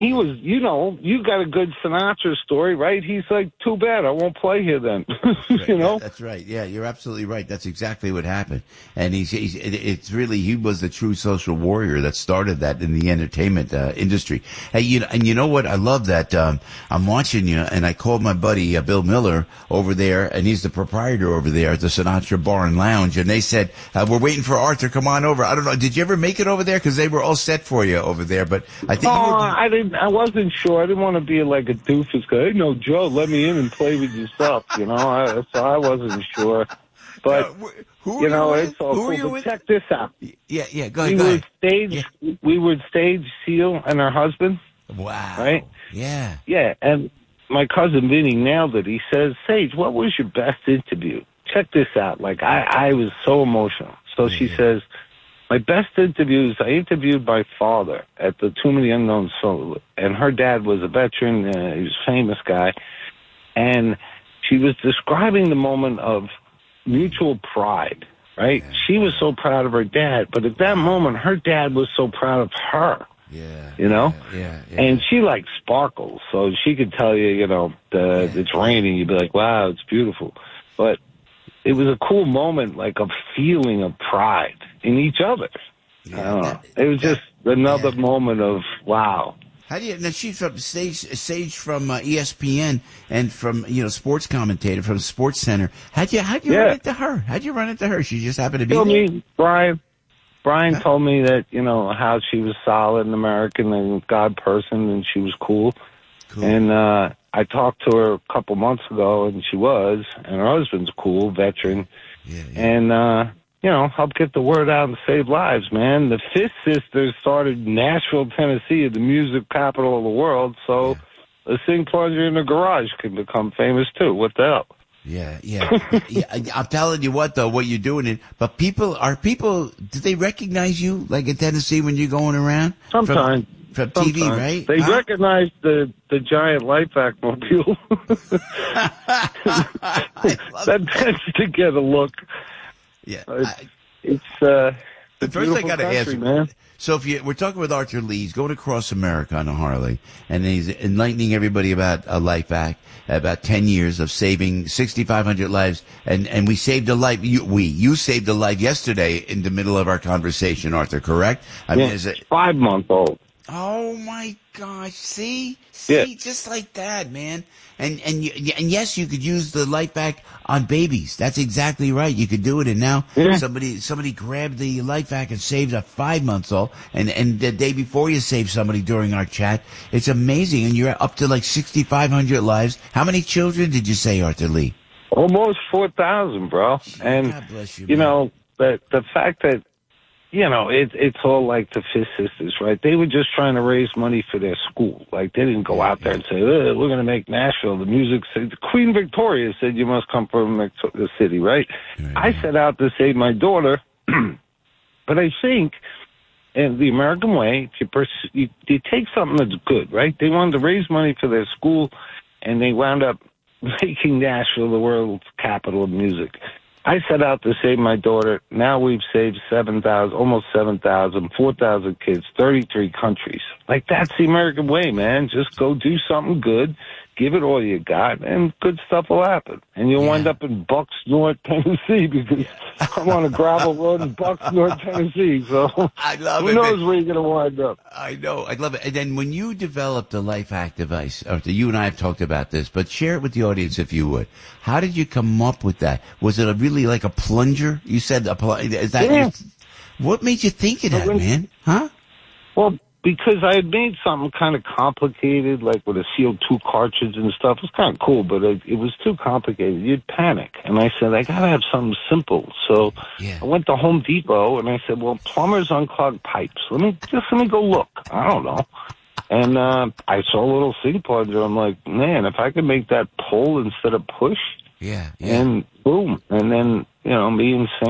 he was, you got a good Sinatra story, right? He's like, too bad, I won't play here then. Right. You know? Yeah, that's right. Yeah, you're absolutely right. That's exactly what happened. And it's really, he was the true social warrior that started that in the entertainment industry. Hey, you know what? I love that. I'm watching you, and I called my buddy Bill Miller over there, and he's the proprietor over there at the Sinatra Bar and Lounge, and they said, we're waiting for Arthur. Come on over. I don't know. Did you ever make it over there? Because they were all set for you over there, but I think I wasn't sure. I didn't want to be like a doofus guy. Hey, no, Joe, let me in and play with your stuff. So I wasn't sure. But who it's all cool. But check this out. Yeah. Go ahead. We would stage Seal and her husband. Wow. Right. Yeah. Yeah, and my cousin Vinny nailed it. He says, Sage, what was your best interview? Check this out. Like I was so emotional. So she says, my best interviews, I interviewed my father at the Tomb of the Unknown Soul, and her dad was a veteran. He was a famous guy. And she was describing the moment of mutual pride, right? Yeah. She was so proud of her dad, but at that moment, her dad was so proud of her. Yeah. Yeah. And she like sparkles, so she could tell you, it's raining. You'd be like, wow, it's beautiful. But it was a cool moment, like a feeling of pride in each other. Yeah, I don't know. It was just another moment of wow. How do you? Now she's from Sage from ESPN and from sports commentator from Sports Center. How'd you run into her? How'd you run into her? She just happened to be there. Brian told me that how she was solid and American and God person, and she was cool. And I talked to her a couple months ago, and she was, and her husband's cool, veteran, and help get the word out and save lives, man. The Fist Sisters started Nashville, Tennessee, the music capital of the world, so a sing plunger in the garage can become famous too. What the hell? Yeah. I'm telling you what, though, what you're doing. But people, do they recognize you, like in Tennessee when you're going around? Sometimes. From TV, right? They recognize the giant LifeVac mobile. That tends to get a look. Yeah. It's first I got to ask, man. So we're talking with Arthur Lee, he's going across America on a Harley, and he's enlightening everybody about a LifeVac, about 10 years of saving 6,500 lives, and we saved a life. You saved a life yesterday in the middle of our conversation, Arthur, correct? I mean, is it 5-month-old? Oh my gosh! See, just like that, man. And yes, you could use the LifeVac on babies. That's exactly right. You could do it. And now somebody grabbed the LifeVac and saved a 5-month-old. And the day before you saved somebody during our chat. It's amazing. And you're up to like 6,500 lives. How many children did you say, Arthur Lee? Almost 4,000, bro. And God bless you, the fact that it's all like the Fist Sisters, right? They were just trying to raise money for their school. Like, they didn't go out there and say, we're going to make Nashville the music city. Queen Victoria said you must come from the city, right? I set out to save my daughter, but I think in the American way, you take something that's good, right? They wanted to raise money for their school, and they wound up making Nashville the world's capital of music. I set out to save my daughter. Now we've saved 7,000, almost 7,000, 4,000 kids, 33 countries. Like, that's the American way, man. Just go do something good, give it all you got, and good stuff will happen. And you'll wind up in Bucks, North Tennessee, because I'm on a gravel road in Bucks, North Tennessee. So I love who knows where you're going to wind up. I know. I love it. And then when you developed the LifeVac device, Arthur, you and I have talked about this, but share it with the audience if you would. How did you come up with that? Was it really like a plunger? You said is that what made you think of that, man? Huh? Well, because I had made something kind of complicated, like with a CO2 cartridge and stuff. It was kind of cool, but it was too complicated. You'd panic. And I said, I got to have something simple. So I went to Home Depot, and I said, well, plumbers unclog pipes. Let me go look. I don't know. And I saw a little sing plunger. I'm like, man, if I could make that pull instead of push. Yeah. And boom. And then, me and Singer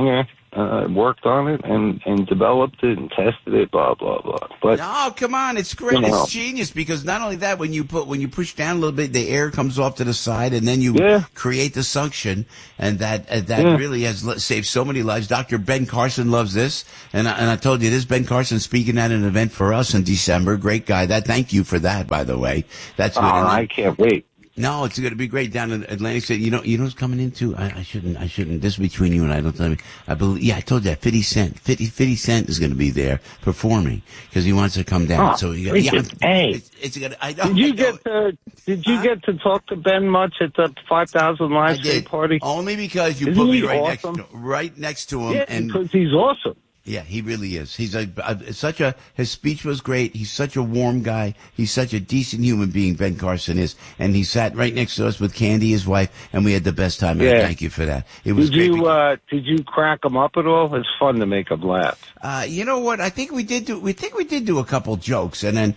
worked on it and developed it and tested it, blah, blah, blah. But no, come on, it's great. It's genius because not only that, when you push down a little bit, the air comes off to the side, and then you create the suction, and that really has saved so many lives. Dr. Ben Carson loves this, and I told you this. Ben Carson speaking at an event for us in December. Great guy. Thank you for that, by the way. That's good. I can't wait. No, it's going to be great down in Atlantic City. You know who's coming into? I shouldn't. This is between you and I. Don't tell me. I believe. Yeah, I told you that 50 Cent. 50 Cent is going to be there performing because he wants to come down. So you got. Hey, it's gonna. I know. Did you get to talk to Ben much at the 5,000 Live State party? Only because you put me right next to him. Yeah, and because he's awesome. Yeah, he really is. He's his speech was great. He's such a warm guy. He's such a decent human being, Ben Carson is. And he sat right next to us with Candy, his wife, and we had the best time. And I thank you for that. It was great. Did you crack him up at all? It's fun to make him laugh. You know what? I think we did do a couple jokes, and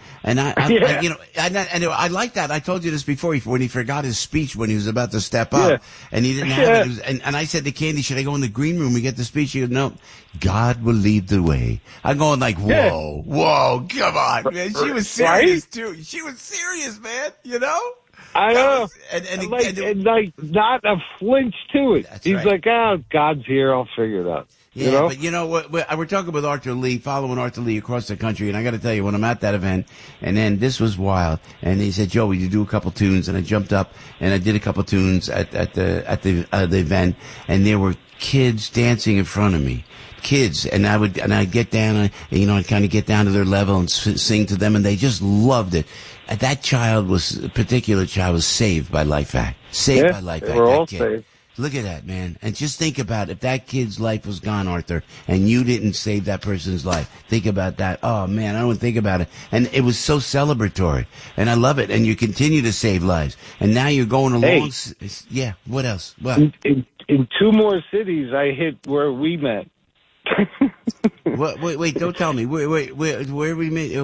I like that. I told you this before when he forgot his speech when he was about to step up, and he didn't have it. And I said to Candy, "Should I go in the green room and get the speech?" She goes, "No, God will lead the way." I'm going like, whoa, come on, man. She was serious too. She was serious, man. You know. I know. And not a flinch to it. He's like, God's here. I'll figure it out. Yeah, you know? But you know what? We're talking with Arthur Lee, following Arthur Lee across the country, and I got to tell you, when I'm at that event, and then this was wild, and he said, "Joe, will you do a couple tunes?" And I jumped up and I did a couple tunes at the event, and there were kids dancing in front of me. Kids, and I'd get down, I'd kind of get down to their level and sing to them, and they just loved it. That particular child was saved by Life Act. Saved by Life Act. They were all saved. Look at that, man. And just think about if that kid's life was gone, Arthur, and you didn't save that person's life. Think about that. Oh, man, I don't think about it. And it was so celebratory. And I love it. And you continue to save lives. And now you're going along. Hey, yeah, what else? What? In 2 more cities, I hit where we met. Wait, don't tell me. Where we meet?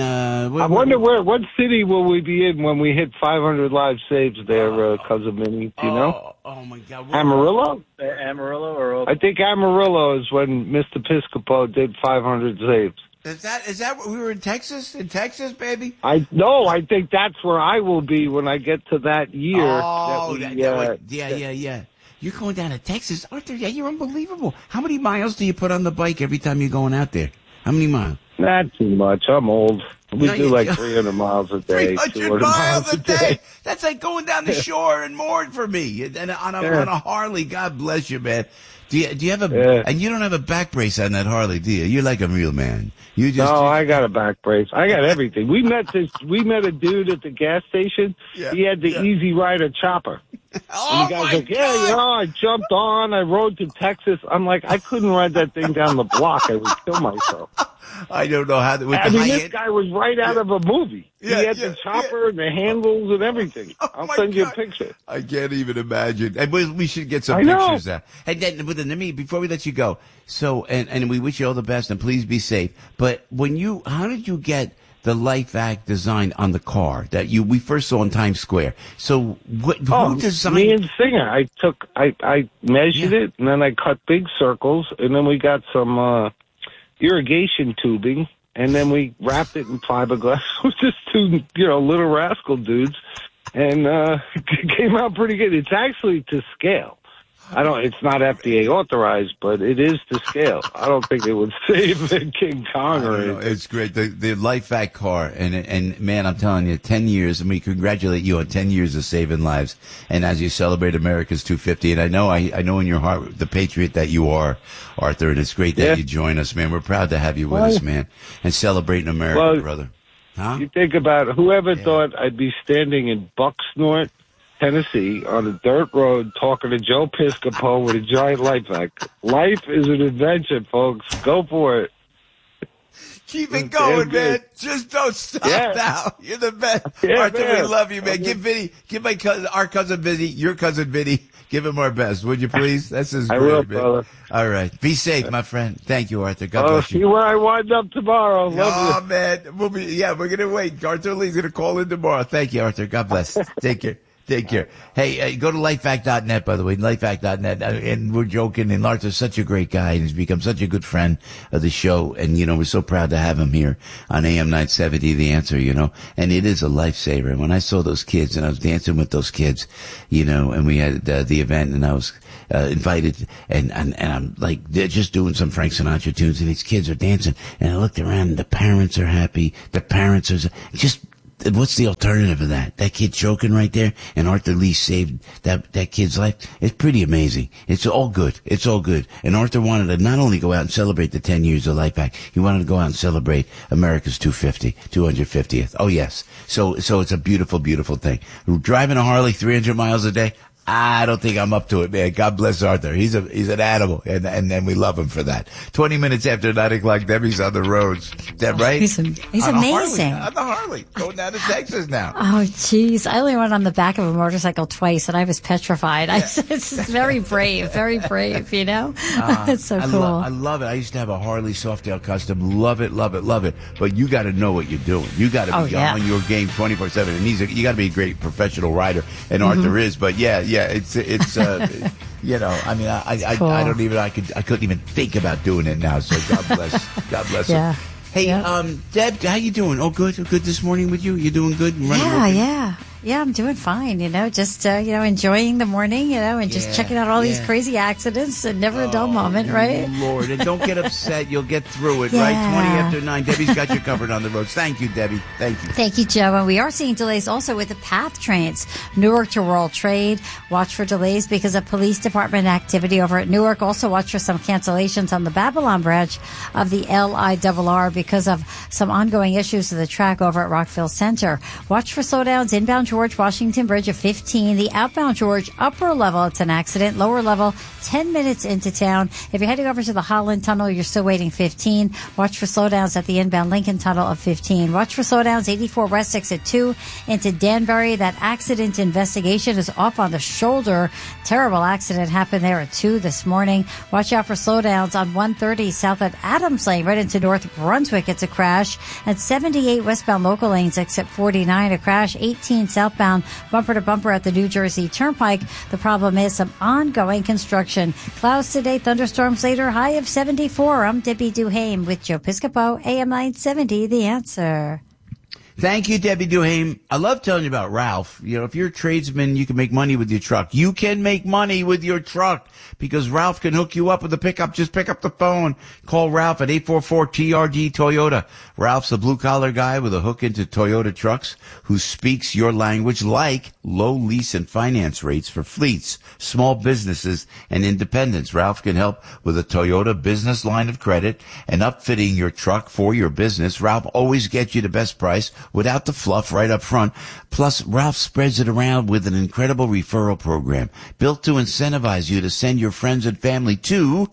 I wonder what city will we be in when we hit 500 live saves there, Cousin Minnie? Do you know? Oh my God! Amarillo? Amarillo or Oakland? I think Amarillo is when Mr. Piscopo did 500 saves. Is that what we were in Texas? In Texas, baby? I think that's where I will be when I get to that year. Oh, yeah. You're going down to Texas, Arthur. Yeah, you're unbelievable. How many miles do you put on the bike every time you're going out there? How many miles? Not too much. I'm old. We do like 300 miles a day. 300 miles a day. That's like going down the shore and moored for me. And on a Harley. God bless you, man. Do you have and you don't have a back brace on that Harley, do you? You're like a real man. No, I got a back brace. I got everything. We met a dude at the gas station. Yeah, he had the Easy Rider chopper. Oh, and the guy's like, I jumped on. I rode to Texas. I'm like, I couldn't ride that thing down the block. I would kill myself. I don't know how. This guy was right out of a movie. He had the chopper and the handles and everything. I'll send you a picture. I can't even imagine. And we should get some pictures of that. And then, before we let you go, so and we wish you all the best and please be safe. But how did you get the Life Act design on the car that we first saw in Times Square? So who designed? Me and Singer. I measured it and then I cut big circles and then we got some irrigation tubing and then we wrapped it in fiberglass with just 2 little rascal dudes and it came out pretty good. It's actually to scale. It's not FDA authorized, but it is to scale. I don't think it would save King Kong or anything. It's great. The Life Act car, and man, I'm telling you, 10 years, and we congratulate you on 10 years of saving lives. And as you celebrate America's 250, and I know in your heart the patriot that you are, Arthur, and it's great that you join us, man. We're proud to have you with us, man, and celebrating America, brother. Huh? You think about it, whoever thought I'd be standing in Bucksnort, Tennessee, on a dirt road, talking to Joe Piscopo with a giant Life Act. Life is an adventure, folks. Go for it. Keep it going, man. Just don't stop now. You're the best. Arthur, we love you, man. Give our cousin Vinny, your cousin Vinny, give him our best, would you please? That's his I will, brother. All right. Be safe, my friend. Thank you, Arthur. God bless you. See where I wind up tomorrow. Love you. Man. We're going to wait. Arthur Lee's going to call in tomorrow. Thank you, Arthur. God bless. Take care. Take care. Hey, go to lifehack.net, by the way, lifehack.net. And we're joking, and Arthur's such a great guy, and he's become such a good friend of the show. And, we're so proud to have him here on AM 970, The Answer, and it is a lifesaver. And when I saw those kids, and I was dancing with those kids, and we had the event, and I was invited, and I'm like, they're just doing some Frank Sinatra tunes, and these kids are dancing, and I looked around, and the parents are happy, the parents are just, what's the alternative of that? That kid choking right there, and Arthur Lee saved that kid's life. It's pretty amazing. It's all good. It's all good. And Arthur wanted to not only go out and celebrate the 10 years of Life Hack, he wanted to go out and celebrate America's 250th. Oh yes. So it's a beautiful, beautiful thing. Driving a Harley 300 miles a day, I don't think I'm up to it, man. God bless Arthur. He's an animal, and we love him for that. 20 minutes after 9 o'clock, Debbie's on the roads. Is that right? He's amazing. On the Harley, going down to Texas now. Oh, jeez. I only went on the back of a motorcycle twice, and I was petrified. Yeah. It's very brave, It's so cool. I love it. I used to have a Harley Softail Custom. Love it, love it, love it. But you got to know what you're doing. You got to be on your game 24/7. And you got to be a great professional rider, and Arthur is. But yeah, it's cool. I couldn't even think about doing it now. So God bless him. Hey, Deb, how you doing? Oh, good this morning with you. You doing good? Yeah, I'm doing fine, just, enjoying the morning, and just checking out all these crazy accidents and never a dull moment, right? Lord, and don't get upset. You'll get through it, right? 20 after 9. Debbie's got you covered on the roads. Thank you, Debbie. Thank you. Thank you, Joe. And we are seeing delays also with the PATH trains. Newark to World Trade. Watch for delays because of police department activity over at Newark. Also watch for some cancellations on the Babylon branch of the LIRR because of some ongoing issues with the track over at Rockville Center. Watch for slowdowns inbound George Washington Bridge of 15. The outbound George upper level, it's an accident. Lower level, 10 minutes into town. If you're heading over to the Holland Tunnel, you're still waiting 15. Watch for slowdowns at the inbound Lincoln Tunnel of 15. Watch for slowdowns 84 West exit 2 into Danbury. That accident investigation is off on the shoulder. Terrible accident happened there at 2 this morning. Watch out for slowdowns on 130 south at Adams Lane right into North Brunswick. It's a crash. At 78 westbound local lanes exit 49, a crash. 18 southbound bumper to bumper at the New Jersey Turnpike. The problem is some ongoing construction. Clouds today, thunderstorms later, high of 74. I'm Debbie Duhame with Joe Piscopo, AM 970, The Answer. Thank you, Debbie Duhame. I love telling you about Ralph. If you're a tradesman, you can make money with your truck. You can make money with your truck because Ralph can hook you up with a pickup. Just pick up the phone. Call Ralph at 844-TRD Toyota. Ralph's a blue-collar guy with a hook into Toyota trucks who speaks your language, like low lease and finance rates for fleets, small businesses, and independents. Ralph can help with a Toyota business line of credit and upfitting your truck for your business. Ralph always gets you the best price without the fluff right up front. Plus, Ralph spreads it around with an incredible referral program built to incentivize you to send your friends and family to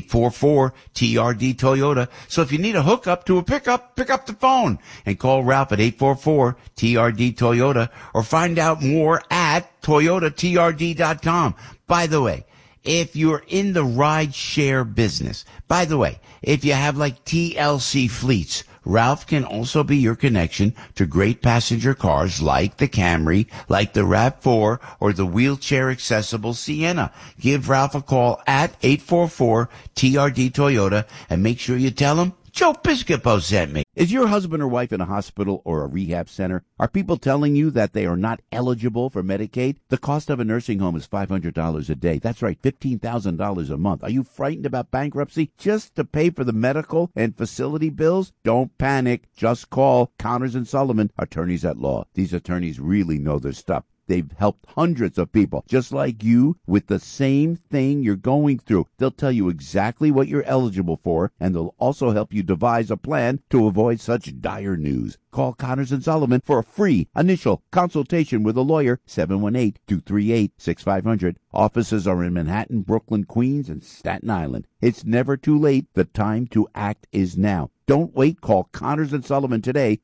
844-TRD Toyota. So if you need a hookup to a pickup, pick up the phone and call Ralph at 844-TRD Toyota or find out more at toyotatrd.com. By the way, if you're in the ride share business, if you have like TLC fleets, Ralph can also be your connection to great passenger cars like the Camry, like the RAV4, or the wheelchair-accessible Sienna. Give Ralph a call at 844-TRD Toyota and make sure you tell him Joe Piscopo sent me. Is your husband or wife in a hospital or a rehab center? Are people telling you that they are not eligible for Medicaid? The cost of a nursing home is $500 a day. That's right, $15,000 a month. Are you frightened about bankruptcy just to pay for the medical and facility bills? Don't panic. Just call Connors and Sullivan, attorneys at law. These attorneys really know their stuff. They've helped hundreds of people just like you with the same thing you're going through. They'll tell you exactly what you're eligible for, and they'll also help you devise a plan to avoid such dire news. Call Connors and Sullivan for a free initial consultation with a lawyer, 718-238-6500. Offices are in Manhattan, Brooklyn, Queens, and Staten Island. It's never too late. The time to act is now. Don't wait. Call Connors and Sullivan today,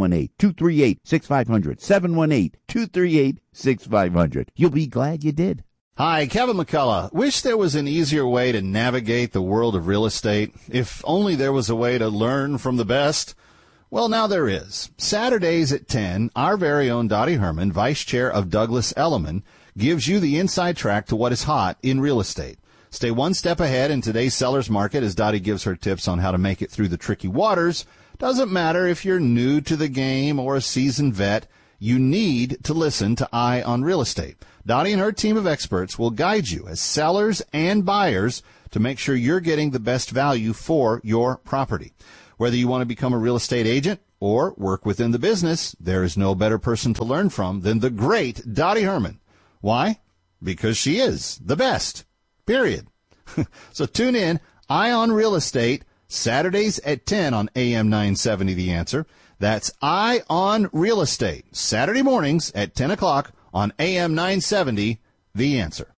718-238-6500, 718-238-6500. You'll be glad you did. Hi, Kevin McCullough. Wish there was an easier way to navigate the world of real estate. If only there was a way to learn from the best. Well, now there is. Saturdays at 10, our very own Dottie Herman, Vice Chair of Douglas Elliman, gives you the inside track to what is hot in real estate. Stay one step ahead in today's seller's market as Dottie gives her tips on how to make it through the tricky waters. Doesn't matter if you're new to the game or a seasoned vet, you need to listen to Eye on Real Estate. Dottie and her team of experts will guide you as sellers and buyers to make sure you're getting the best value for your property. Whether you want to become a real estate agent or work within the business, there is no better person to learn from than the great Dottie Herman. Why? Because she is the best. Period. So tune in, Eye on Real Estate, Saturdays at 10 on AM 970 The Answer. That's Eye on Real Estate, Saturday mornings at 10 o'clock on AM 970 The Answer.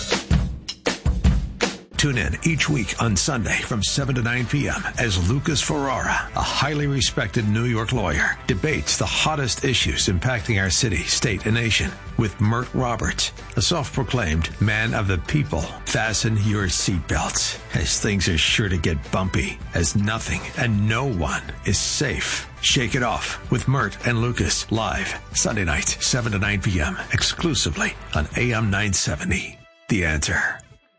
Tune in each week on Sunday from 7 to 9 p.m. as Lucas Ferrara, a highly respected New York lawyer, debates the hottest issues impacting our city, state, and nation with Mert Roberts, a self-proclaimed man of the people. Fasten your seatbelts as things are sure to get bumpy as nothing and no one is safe. Shake it off with Mert and Lucas live Sunday nights, 7 to 9 p.m. exclusively on AM 970. The Answer.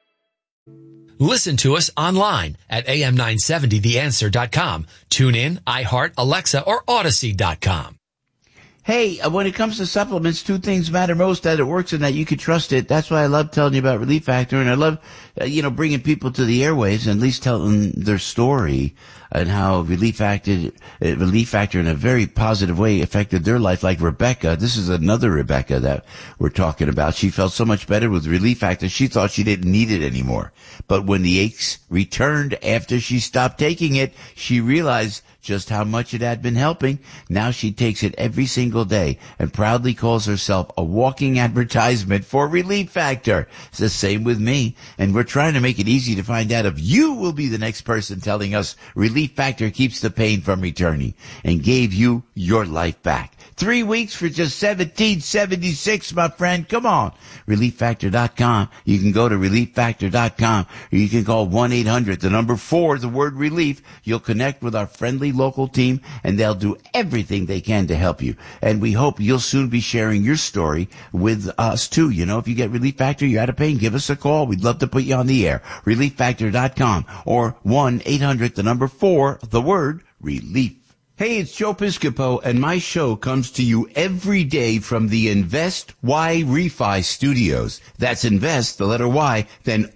Listen to us online at am970theanswer.com. Tune in, iHeart, Alexa, or Odyssey.com. Hey, when it comes to supplements, two things matter most: that it works and that you can trust it. That's why I love telling you about Relief Factor, and I love, bringing people to the airwaves and at least telling their story and how Relief Factor in a very positive way affected their life. Like Rebecca, this is another Rebecca that we're talking about. She felt so much better with Relief Factor, she thought she didn't need it anymore. But when the aches returned after she stopped taking it, she realized just how much it had been helping. Now she takes it every single day and proudly calls herself a walking advertisement for Relief Factor. It's the same with me, and we're trying to make it easy to find out if you will be the next person telling us Relief Factor keeps the pain from returning and gave you your life back. 3 weeks for just $17.76, my friend. Come on. ReliefFactor.com. You can go to ReliefFactor.com, or you can call 1-800, the number 4, the word relief. You'll connect with our friendly local team, and they'll do everything they can to help you. And we hope you'll soon be sharing your story with us, too. If you get Relief Factor, you're out of pain, give us a call. We'd love to put you on the air. ReliefFactor.com, or 1-800, the number 4, the word relief. Hey, it's Joe Piscopo, and my show comes to you every day from the Invest Y Refi Studios. That's Invest, the letter Y, then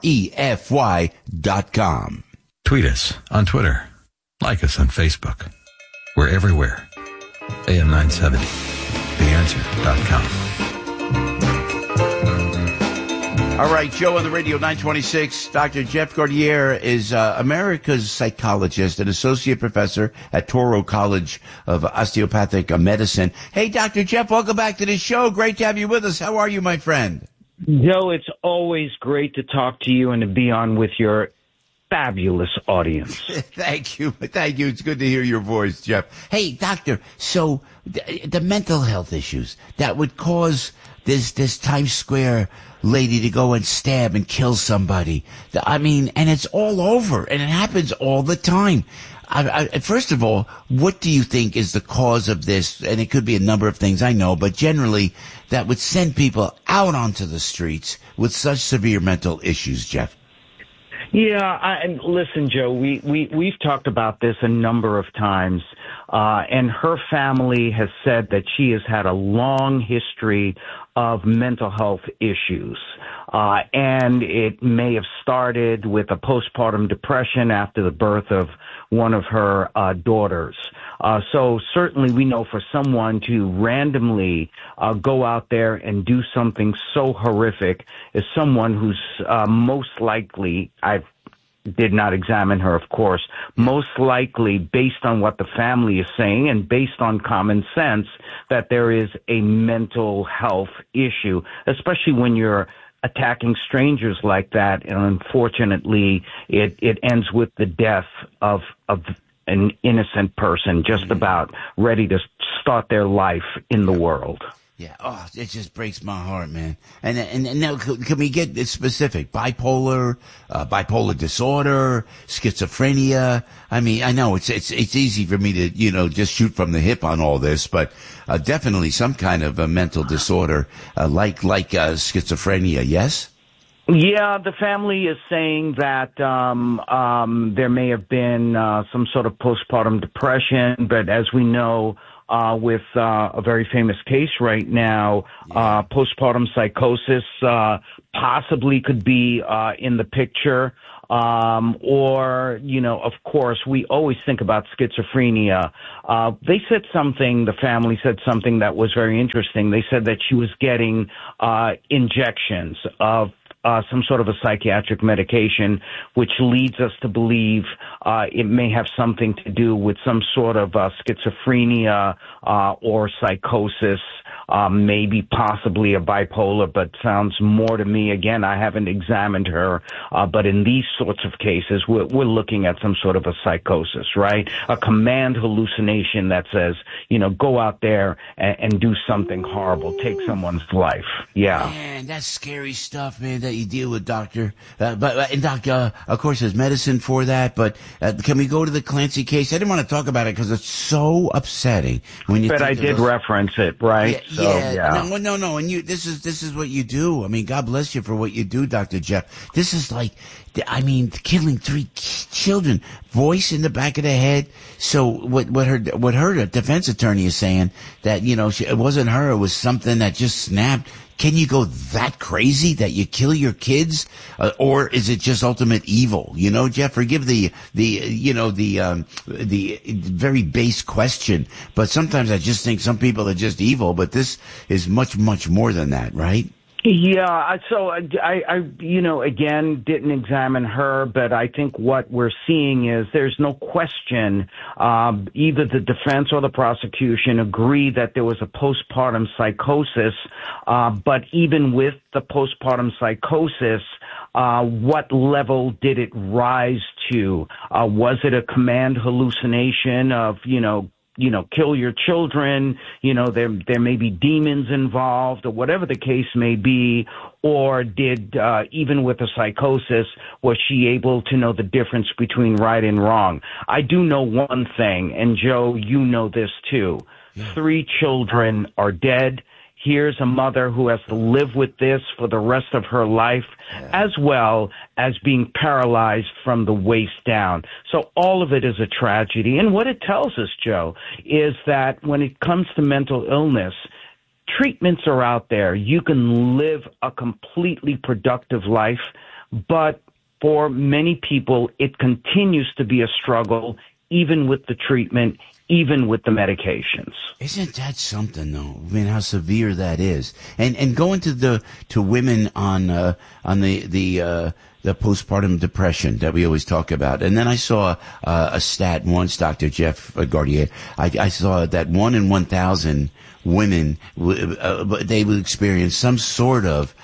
REFY.com. Tweet us on Twitter. Like us on Facebook. We're everywhere. AM 970. TheAnswer.com. All right, Joe on the radio, 926. Dr. Jeff Gordier is America's psychologist and associate professor at Toro College of Osteopathic Medicine. Hey, Dr. Jeff, welcome back to the show. Great to have you with us. How are you, my friend? Joe, it's always great to talk to you and to be on with your fabulous audience. Thank you. Thank you. It's good to hear your voice, Jeff. Hey, doctor, so the mental health issues that would cause this Times Square lady to go and stab and kill somebody. And it's all over, and it happens all the time. First of all, what do you think is the cause of this? And it could be a number of things, I know, but generally that would send people out onto the streets with such severe mental issues, Jeff. Yeah, listen, Joe, we've talked about this a number of times, and her family has said that she has had a long history of mental health issues, and it may have started with a postpartum depression after the birth of one of her daughters. So certainly we know for someone to randomly go out there and do something so horrific is someone who's most likely, I did not examine her, of course, most likely based on what the family is saying and based on common sense that there is a mental health issue, especially when you're attacking strangers like that. And unfortunately, it ends with the death of an innocent person just about ready to start their life in the world. Yeah. Oh, it just breaks my heart, man. And now, can we get specific? Bipolar disorder, schizophrenia. I mean, I know it's easy for me to, just shoot from the hip on all this, but definitely some kind of a mental disorder, like schizophrenia. Yes. Yeah, the family is saying that there may have been some sort of postpartum depression, but as we know, with a very famous case right now, postpartum psychosis possibly could be in the picture. Or, of course, we always think about schizophrenia. The family said something that was very interesting. They said that she was getting injections of some sort of a psychiatric medication, which leads us to believe it may have something to do with some sort of schizophrenia or psychosis, maybe possibly a bipolar, but sounds more to me. Again, I haven't examined her, but in these sorts of cases, we're looking at some sort of a psychosis, right? A command hallucination that says, go out there and do something horrible, take someone's life. Yeah. Man, that's scary stuff, man, that you deal with, Doctor. Doc, of course, there's medicine for that, but can we go to the Clancy case? I didn't want to talk about it because it's so upsetting when you. But I did reference it, right? Yeah. No. And this is what you do. I mean, God bless you for what you do, Dr. Jeff. This is killing 3 children. Voice in the back of the head. So what her defense attorney is saying that, it wasn't her. It was something that just snapped. Can you go that crazy that you kill your kids? Or is it just ultimate evil? Jeff, forgive the very base question, but sometimes I just think some people are just evil, but this is much, much more than that, right? Yeah, so I again, didn't examine her, but I think what we're seeing is there's no question, either the defense or the prosecution agree that there was a postpartum psychosis, but even with the postpartum psychosis, what level did it rise to? Was it a command hallucination of, kill your children, there may be demons involved or whatever the case may be, or did, even with a psychosis, was she able to know the difference between right and wrong? I do know one thing, and Joe, you know this too. 3 children are dead. Here's a mother who has to live with this for the rest of her life, as well as being paralyzed from the waist down. So all of it is a tragedy. And what it tells us, Joe, is that when it comes to mental illness, treatments are out there. You can live a completely productive life, but for many people, it continues to be a struggle, even with the treatment, even with the medications. Isn't that something, though? I mean, how severe that is. And going to women on the postpartum depression that we always talk about. And then I saw a stat once, Dr. Jeff Gardier. I saw that 1 in 1,000 women, they will experience some sort of,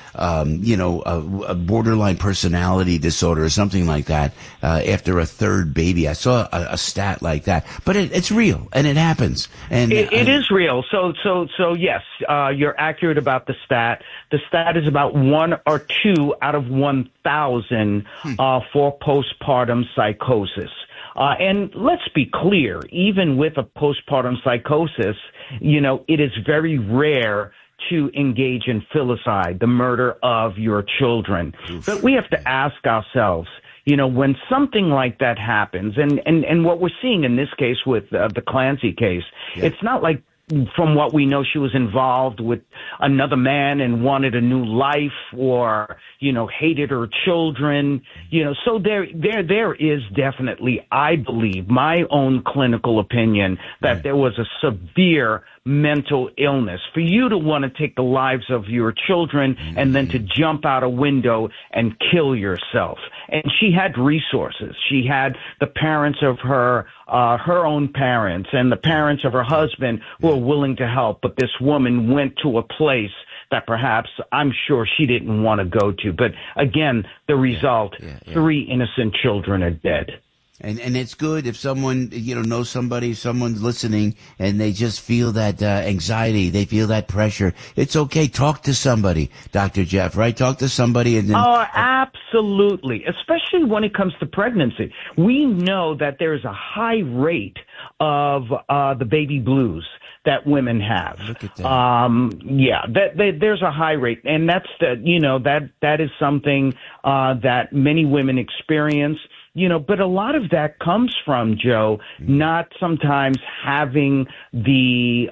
a borderline personality disorder or something like that, after a 3rd baby. I saw a stat like that, but it's real and it happens. And it is real. So yes, you're accurate about the stat. The stat is about 1 or 2 out of 1,000, for postpartum psychosis. And let's be clear, even with a postpartum psychosis, it is very rare to engage in filicide, the murder of your children. But we have to ask ourselves, when something like that happens, and what we're seeing in this case with the Clancy case, it's not like, from what we know, she was involved with another man and wanted a new life, or, hated her children, so there is definitely, I believe, my own clinical opinion, that there was a severe mental illness. For you to want to take the lives of your children and then to jump out a window and kill yourself. And she had resources. She had the parents of her own parents and the parents of her husband who were willing to help. But this woman went to a place that perhaps I'm sure she didn't want to go to. But again, the result, 3 innocent children are dead. And it's good if someone, knows somebody, someone's listening, and they just feel that anxiety, they feel that pressure. It's okay. Talk to somebody, Dr. Jeff, right? Talk to somebody. And then, oh, absolutely. Especially when it comes to pregnancy. We know that there's a high rate of the baby blues that women have. Look at that. There's a high rate, and that's that is something that many women experience. But a lot of that comes from, Joe, not sometimes having the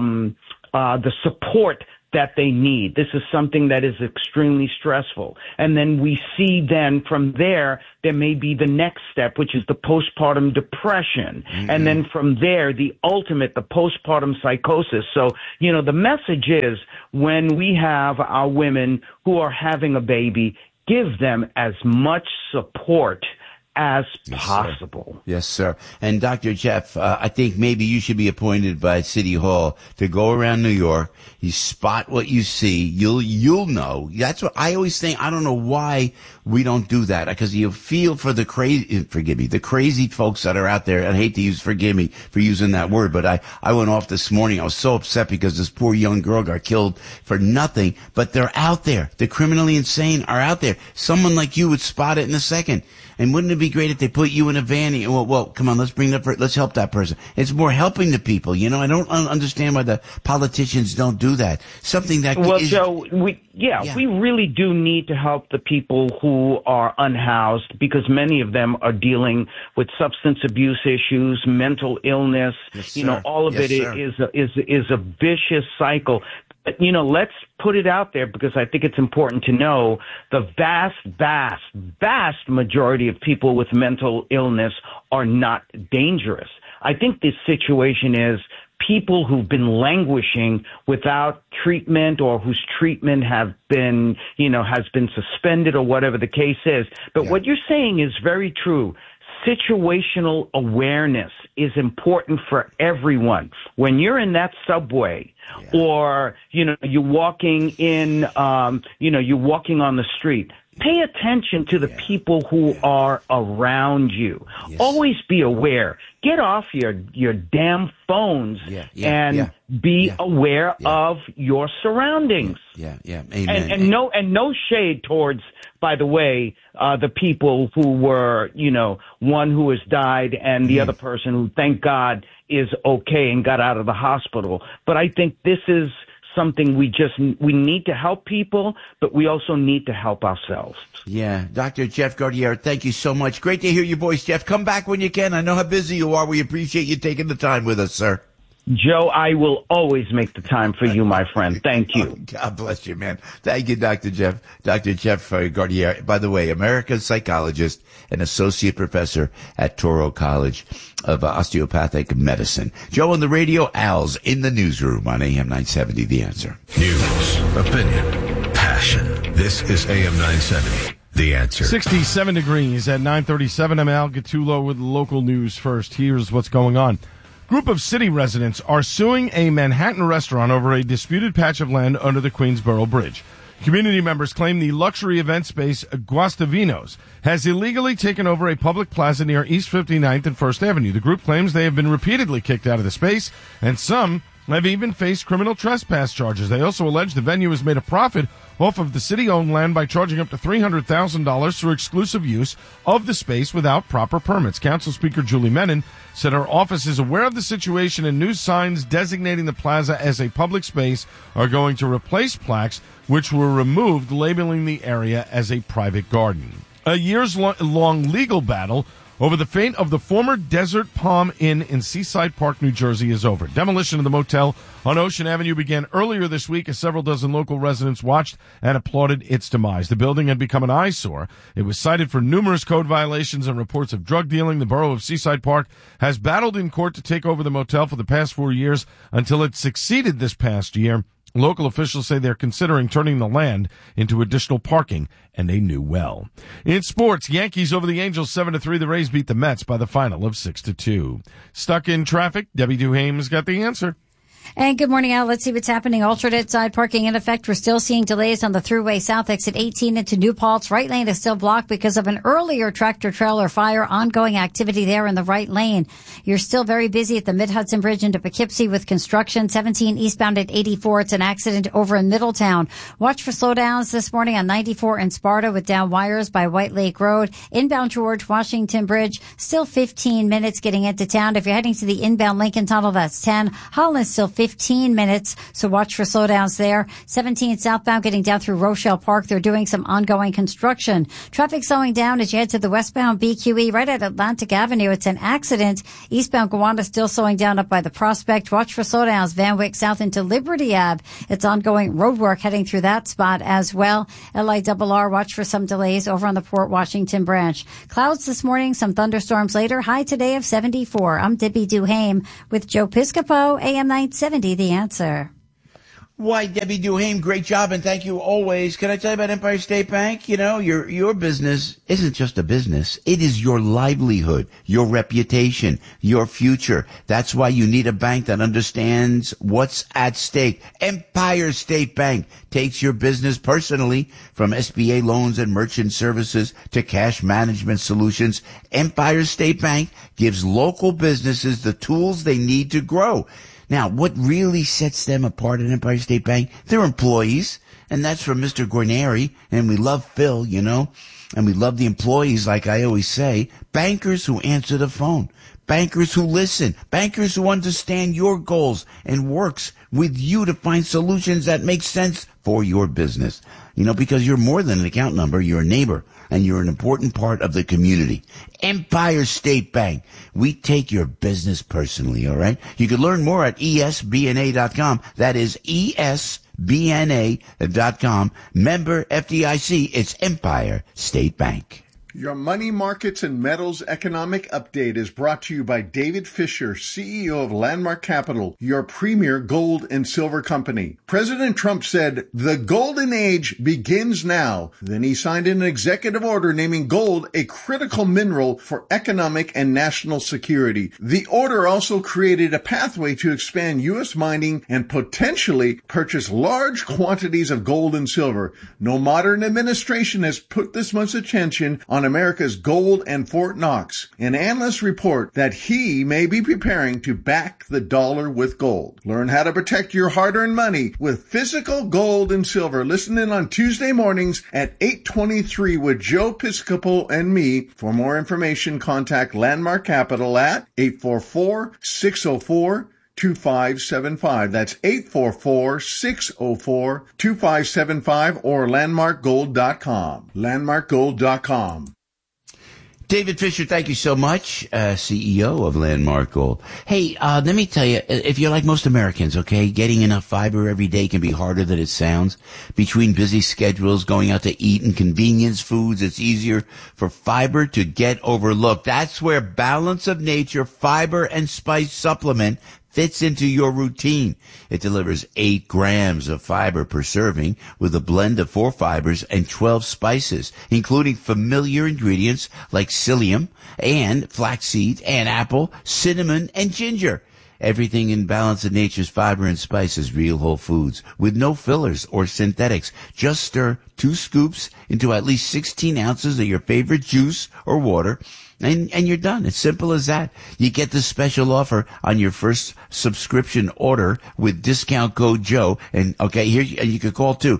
support that they need. This is something that is extremely stressful. And then we see then from there may be the next step, which is the postpartum depression. Mm-hmm. And then from there, the postpartum psychosis. So, the message is when we have our women who are having a baby, give them as much support as possible. Sir. Yes, sir. And Dr. Jeff, I think maybe you should be appointed by City Hall to go around New York. You spot what you see. You'll know. That's what I always think. I don't know why we don't do that, because you feel for the crazy folks that are out there. And I hate to use forgive me for using that word, but I went off this morning. I was so upset because this poor young girl got killed for nothing, but they're out there. The criminally insane are out there. Someone like you would spot it in a second. And wouldn't it be great if they put you in a van? Well, come on, let's help that person. It's more helping the people. I don't understand why the politicians don't do that. Something that Joe, we really do need to help the people who are unhoused, because many of them are dealing with substance abuse issues, mental illness. Yes, all of it is a vicious cycle. Let's put it out there, because I think it's important to know the vast majority of people with mental illness are not dangerous. I think this situation is people who've been languishing without treatment, or whose treatment has been suspended, or whatever the case is. But what you're saying is very true. Situational awareness is important for everyone. When you're in that subway, or you're walking you're walking on the street, pay attention to the people who are around you. Yes. Always be aware. Get off your damn phones and be aware of your surroundings. Amen. And no shade towards, by the way, the people who were, one who has died and the other person who, thank God, is okay and got out of the hospital. But I think this is something we need to help people, but we also need to help ourselves. Yeah. Dr. Jeff Gardere, thank you so much. Great to hear your voice, Jeff. Come back when you can. I know how busy you are. We appreciate you taking the time with us, sir. Joe, I will always make the time for you, my friend. Thank you. God bless you, man. Thank you, Dr. Jeff. Dr. Jeff Gardere, by the way, American psychologist and associate professor at Touro College of Osteopathic Medicine. Joe on the radio, Al's in the newsroom on AM 970, The Answer. News, opinion, passion. This is AM 970. The Answer. 67 degrees at 9:37. I'm Al Gattulo with local news first. Here's what's going on. Group of city residents are suing a Manhattan restaurant over a disputed patch of land under the Queensboro Bridge. Community members claim the luxury event space Guastavinos has illegally taken over a public plaza near East 59th and 1st Avenue. The group claims they have been repeatedly kicked out of the space, and some have even faced criminal trespass charges. They also allege the venue has made a profit off of the city-owned land by charging up to $300,000 for exclusive use of the space without proper permits. Council Speaker Julie Menon said her office is aware of the situation, and new signs designating the plaza as a public space are going to replace plaques which were removed labeling the area as a private garden. A years-long legal battle over the fate of the former Desert Palm Inn in Seaside Park, New Jersey is over. Demolition of the motel on Ocean Avenue began earlier this week as several dozen local residents watched and applauded its demise. The building had become an eyesore. It was cited for numerous code violations and reports of drug dealing. The borough of Seaside Park has battled in court to take over the motel for the past 4 years until it succeeded this past year. Local officials say they're considering turning the land into additional parking, and they knew well. In sports, Yankees over the Angels 7-3. The Rays beat the Mets by the final of 6-2. Stuck in traffic? Debbie Duhame's got the answer. And good morning, Al. Let's see what's happening. Alternate side parking in effect. We're still seeing delays on the Thruway South exit 18 into New Paltz. Right lane is still blocked because of an earlier tractor-trailer fire. Ongoing activity there in the right lane. You're still very busy at the Mid-Hudson Bridge into Poughkeepsie with construction. 17 eastbound at 84. It's an accident over in Middletown. Watch for slowdowns this morning on 94 in Sparta with down wires by White Lake Road. Inbound George Washington Bridge, still 15 minutes getting into town. If you're heading to the inbound Lincoln Tunnel, that's 10. Holland still 15 minutes, so watch for slowdowns there. 17 southbound getting down through Rochelle Park. They're doing some ongoing construction. Traffic slowing down as you head to the westbound BQE right at Atlantic Avenue. It's an accident. Eastbound Gowanda still slowing down up by the Prospect. Watch for slowdowns. Van Wyck south into Liberty Ave. It's ongoing road work heading through that spot as well. LIRR, watch for some delays over on the Port Washington branch. Clouds this morning, some thunderstorms later. High today of 74. I'm Debbie Duhame with Joe Piscopo, AM 970, The Answer. Why, Debbie Duhame, great job, and thank you always. Can I tell you about Empire State Bank? You know, your business isn't just a business. It is your livelihood, your reputation, your future. That's why you need a bank that understands what's at stake. Empire State Bank takes your business personally, from SBA loans and merchant services to cash management solutions. Empire State Bank gives local businesses the tools they need to grow. Now, what really sets them apart at Empire State Bank? Their employees, and that's from Mr. Guarneri, and we love Phil, you know, and we love the employees, like I always say. Bankers who answer the phone, bankers who listen, bankers who understand your goals and works with you to find solutions that make sense for your business. You know, because you're more than an account number, you're a neighbor, and you're an important part of the community. Empire State Bank. We take your business personally, all right? You can learn more at esbna.com. That is esbna.com. Member FDIC. It's Empire State Bank. Your Money Markets and Metals Economic Update is brought to you by David Fisher, CEO of Landmark Capital, your premier gold and silver company. President Trump said, "The golden age begins now." Then he signed an executive order naming gold a critical mineral for economic and national security. The order also created a pathway to expand U.S. mining and potentially purchase large quantities of gold and silver. No modern administration has put this much attention on America's gold and Fort Knox. And analysts report that he may be preparing to back the dollar with gold. Learn how to protect your hard-earned money with physical gold and silver. Listen in on Tuesday mornings at 8:23 with Joe Piscopo and me. For more information, contact Landmark Capital at 844-604-2575. That's 844-604-2575 or landmarkgold.com. Landmarkgold.com. David Fisher, thank you so much, CEO of Landmark Gold. Hey, let me tell you, if you're like most Americans, okay, getting enough fiber every day can be harder than it sounds. Between busy schedules, going out to eat, and convenience foods, it's easier for fiber to get overlooked. That's where Balance of Nature Fiber and Spice Supplement fits into your routine. It delivers 8 grams of fiber per serving with a blend of 4 fibers and 12 spices, including familiar ingredients like psyllium and flaxseed and apple, cinnamon and ginger. Everything in Balance of Nature's fiber and spice is real whole foods with no fillers or synthetics. Just stir 2 scoops into at least 16 ounces of your favorite juice or water, and you're done. It's simple as that. You get this special offer on your first subscription order with discount code Joe. And okay, here you can call too.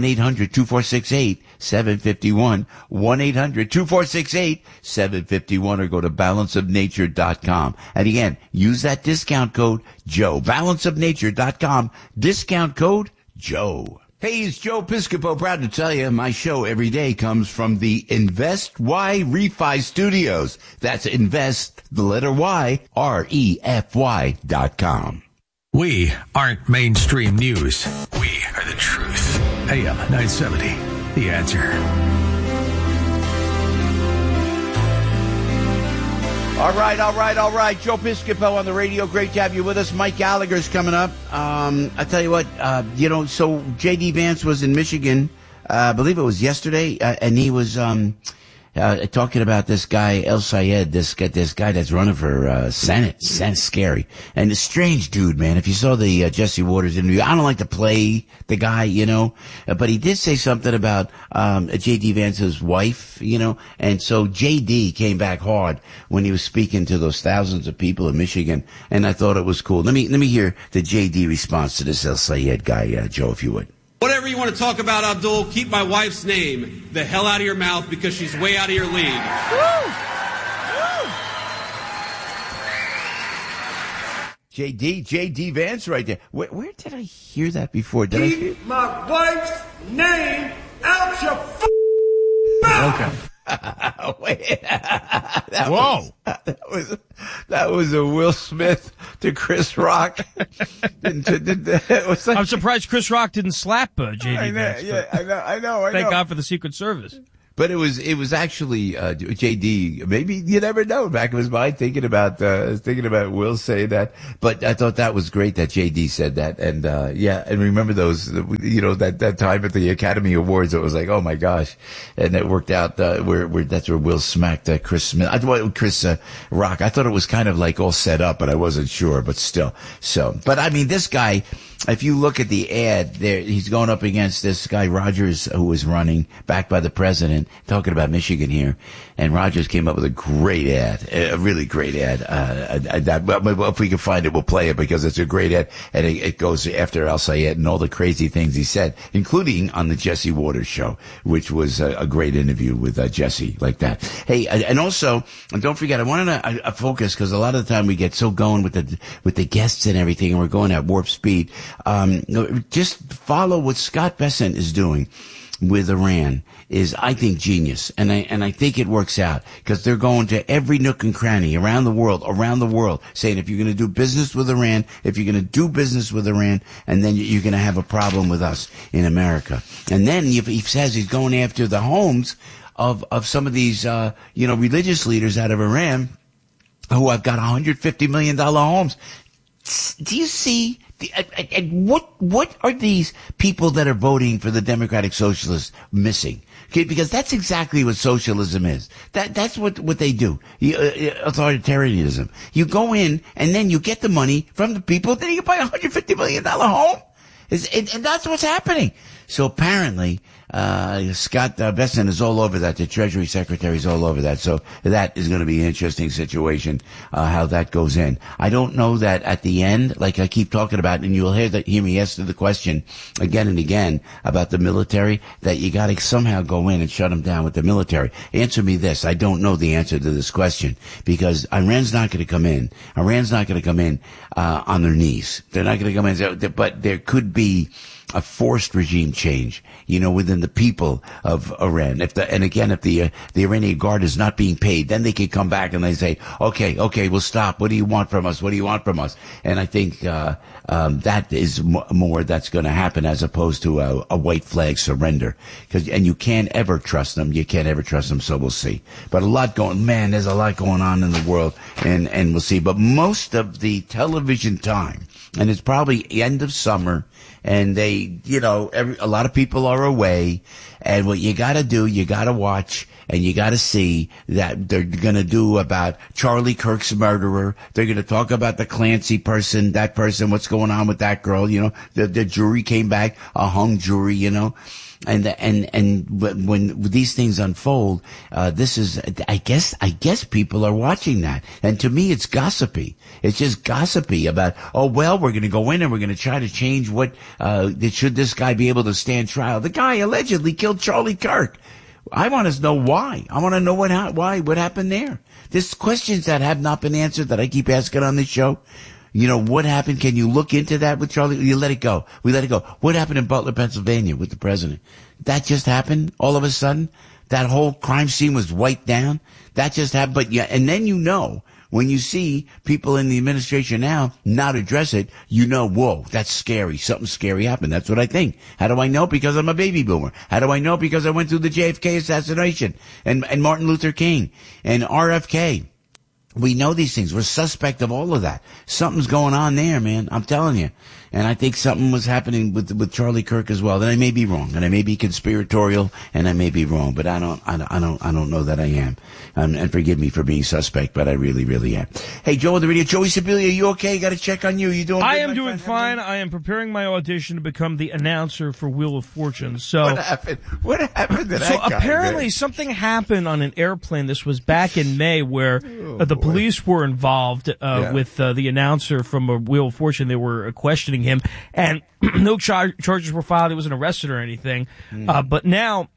1-800-2468-751. 1-800-2468-751 or go to balanceofnature.com. And again, use that discount code Joe. Balanceofnature.com. Discount code Joe. Hey, it's Joe Piscopo, proud to tell you my show every day comes from the Invest Y Refi Studios. That's Invest, the letter Y, REFY.com. We aren't mainstream news. We are the truth. AM 970, The Answer. All right. Joe Piscopo on the radio. Great to have you with us. Mike Gallagher's coming up. I tell you what, so J.D. Vance was in Michigan, I believe it was yesterday, and he was talking about this guy, El Sayed, this guy that's running for Senate. Senate's scary. And a strange dude, man. If you saw the Jesse Waters interview, I don't like to play the guy, but he did say something about J.D. Vance's wife, and so J.D. came back hard when he was speaking to those thousands of people in Michigan, and I thought it was cool. Let me hear the J.D. response to this El Sayed guy, Joe, if you would. Whatever you want to talk about, Abdul, keep my wife's name the hell out of your mouth because she's way out of your league. Woo! J.D. Vance right there. Where did I hear that before? Keep my wife's name out your mouth. Okay. Wait. That was a Will Smith to Chris Rock. I'm surprised Chris Rock didn't slap J.D. Vance. Yeah, I know. Thank God for the Secret Service. But it was actually J.D. Maybe you never know. Back of his mind, thinking about Will saying that. But I thought that was great that J.D. said that. And and remember those, that time at the Academy Awards. It was like, oh my gosh, and it worked out. Where that's where Will smacked Chris Smith. Chris Rock. I thought it was kind of like all set up, but I wasn't sure. But still, but I mean, this guy. If you look at the ad there, he's going up against this guy Rogers, who was running, backed by the president, talking about Michigan here. And Rogers came up with a great ad, a really great ad. If we can find it, we'll play it because it's a great ad. And it goes after El Sayed and all the crazy things he said, including on the Jesse Waters show, which was a great interview with Jesse like that. Hey, and also, and don't forget, I wanted to focus because a lot of the time we get so going with the guests and everything, and we're going at warp speed. Just follow what Scott Bessent is doing with Iran is, I think, genius. And I think it works out because they're going to every nook and cranny around the world, saying if you're going to do business with Iran, and then you're going to have a problem with us in America. And then he says he's going after the homes of some of these, religious leaders out of Iran who have got $150 million homes. Do you see? And what are these people that are voting for the Democratic Socialists missing? Okay, because that's exactly what socialism is. That's what they do. Authoritarianism. You go in and then you get the money from the people, then you can buy a $150 million home. And that's what's happening. So apparently, Scott Bessent is all over that. The Treasury Secretary is all over that. So that is going to be an interesting situation, how that goes in. I don't know that at the end, like I keep talking about, and you'll hear me answer the question again and again about the military, that you got to somehow go in and shut them down with the military. Answer me this. I don't know the answer to this question because Iran's not going to come in. Iran's not going to come in, on their knees. They're not going to come in, but there could be a forced regime change, within the people of Iran. If the Iranian Guard is not being paid, then they could come back and they say, okay, we'll stop. What do you want from us? And I think, that is more that's going to happen as opposed to a white flag surrender. And you can't ever trust them. So we'll see. But there's a lot going on in the world and we'll see. But most of the television time, and it's probably end of summer, and a lot of people are away, and what you gotta do, you gotta watch, and you gotta see that they're gonna do about Charlie Kirk's murderer. They're gonna talk about the Clancy person, that person, what's going on with that girl, the jury came back, a hung jury, And when these things unfold, this is, I guess people are watching that. And to me, it's gossipy. It's just gossipy about, we're going to go in and we're going to try to change should this guy be able to stand trial? The guy allegedly killed Charlie Kirk. I want to know why. I want to know what happened there. There's questions that have not been answered that I keep asking on this show. What happened? Can you look into that with Charlie? You let it go. We let it go. What happened in Butler, Pennsylvania with the president? That just happened all of a sudden? That whole crime scene was wiped down? That just happened. But yeah, and then when you see people in the administration now not address it, whoa, that's scary. Something scary happened. That's what I think. How do I know? Because I'm a baby boomer. How do I know? Because I went through the JFK assassination and Martin Luther King and RFK. We know these things. We're suspect of all of that. Something's going on there, man. I'm telling you. And I think something was happening with Charlie Kirk as well. And I may be wrong, and I may be conspiratorial, and I may be wrong, but I don't know that I am. And forgive me for being suspect, but I really, really am. Hey, Joe on the radio. Joey Sibilia, you okay? Got to check on you. You doing? I am doing fine. I am preparing my audition to become the announcer for Wheel of Fortune. So what happened? What happened to that So guy, apparently man? something happened on an airplane. This was back in May, where the police were involved with the announcer from Wheel of Fortune. They were questioning him, and no charges were filed. He wasn't arrested or anything. But now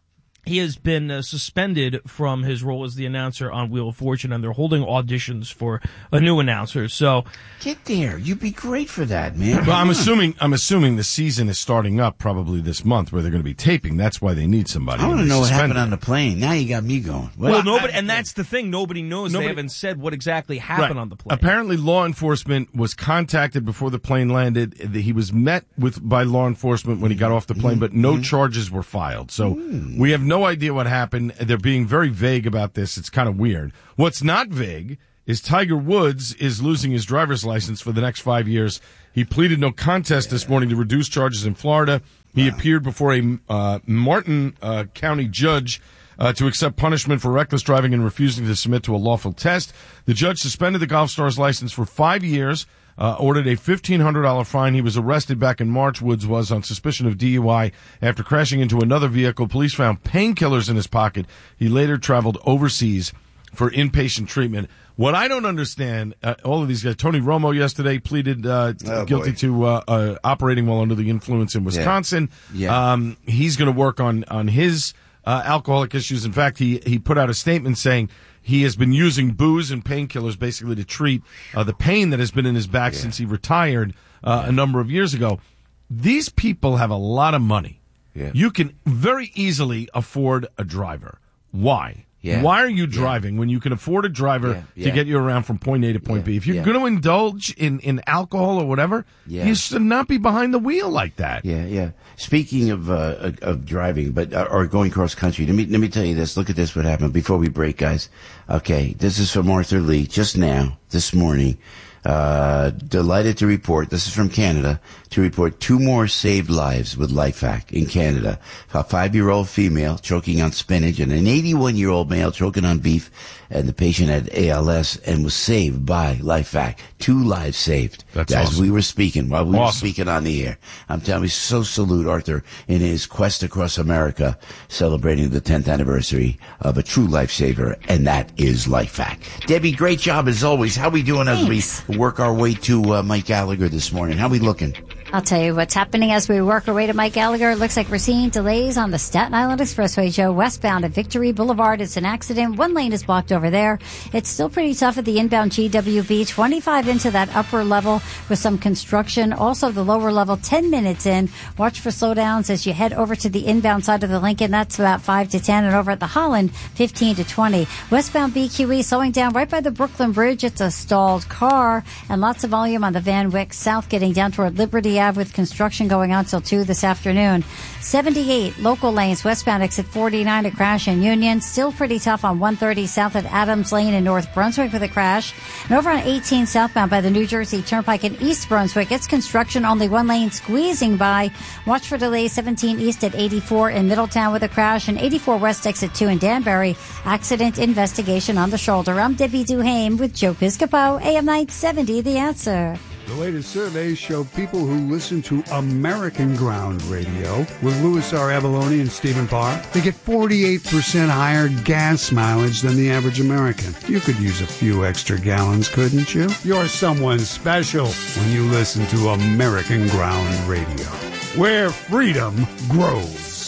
he has been suspended from his role as the announcer on Wheel of Fortune, and they're holding auditions for a new announcer. So get there. You'd be great for that, man. Well, I'm assuming the season is starting up probably this month, where they're going to be taping. That's why they need somebody. I want to know what happened on the plane. Now you got me going. Well, nobody, and that's the thing. Nobody knows. They haven't said what exactly happened on the plane. Apparently, law enforcement was contacted before the plane landed. He was met by law enforcement when he got off the plane, but no charges were filed. So we have no idea what happened. They're being very vague about this. It's kind of weird. What's not vague is Tiger Woods is losing his driver's license for the next 5 years. He pleaded no contest this morning to reduce charges in Florida. He appeared before a Martin County judge to accept punishment for reckless driving and refusing to submit to a lawful test. The judge suspended the golf star's license for 5 years, ordered a $1,500 fine. He was arrested back in March, Woods was, on suspicion of DUI after crashing into another vehicle. Police found painkillers in his pocket. He later traveled overseas for inpatient treatment. What I don't understand, all of these guys, Tony Romo yesterday pleaded guilty to operating while under the influence in Wisconsin. He's going to work on his alcoholic issues. In fact, he put out a statement saying he has been using booze and painkillers basically to treat the pain that has been in his back since he retired a number of years ago. These people have a lot of money. You can very easily afford a driver. Why? Why are you driving when you can afford a driver to get you around from point A to point B? If you're going to indulge in alcohol or whatever, you should not be behind the wheel like that. Speaking of driving, or going cross country, let me tell you this. Look at this. What happened before we break, guys? Okay, this is from Arthur Lee just now, this morning. Delighted to report, this is from Canada, to report 2 more saved lives with LifeHack in Canada. A 5-year-old female choking on spinach and an 81-year-old male choking on beef, and the patient had ALS and was saved by LifeHack. 2 lives saved. That's as awesome. we were speaking, while we were speaking on the air. I'm telling you, so salute Arthur in his quest across America, celebrating the 10th anniversary of a true lifesaver, and that is LifeHack. Debbie, great job as always. How we doing as we work our way to Mike Gallagher this morning? How we looking? I'll tell you what's happening as we work our way to Mike Gallagher. It looks like we're seeing delays on the Staten Island Expressway, Joe, westbound at Victory Boulevard. It's an accident. 1 lane is blocked over there. It's still pretty tough at the inbound GWB. 25 into that upper level with some construction. Also, the lower level, 10 minutes in. Watch for slowdowns as you head over to the inbound side of the Lincoln. That's about 5 to 10. And over at the Holland, 15 to 20. Westbound BQE slowing down right by the Brooklyn Bridge. It's a stalled car. And lots of volume on the Van Wyck South getting down toward Liberty Ave with construction going on till 2 this afternoon. 78 local lanes westbound exit 49 to crash in Union. Still pretty tough on 130 south at Adams Lane in North Brunswick with a crash. And over on 18 southbound by the New Jersey Turnpike in East Brunswick, it's construction, only 1 lane squeezing by. Watch for delays 17 east at 84 in Middletown with a crash, and 84 west exit 2 in Danbury. Accident investigation on the shoulder. I'm Debbie Duhame with Joe Piscopo, AM 970, The Answer. The latest surveys show people who listen to American Ground Radio with Louis R. Avalone and Stephen Parr, they get 48% higher gas mileage than the average American. You could use a few extra gallons, couldn't you? You're someone special when you listen to American Ground Radio, where freedom grows.